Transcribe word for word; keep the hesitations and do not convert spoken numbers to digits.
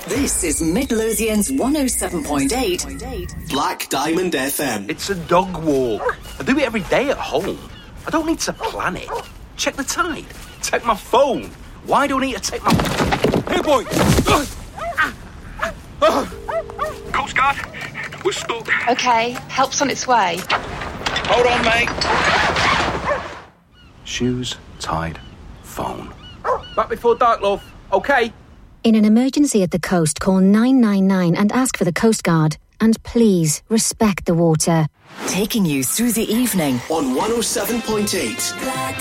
This is Midlothian's one oh seven point eight Black Diamond F M. It's a dog walk. I do it every day at home. I don't need to plan it. Check the tide. Take my phone. Why do I need to take my... Hey, boy! Coast Guard, we're stuck. OK, help's on its way. Hold on, mate. Shoes, tide, phone. Back before dark, love. OK? In an emergency at the coast, call nine nine nine and ask for the Coast Guard. And please, respect the water. Taking you through the evening on one oh seven point eight.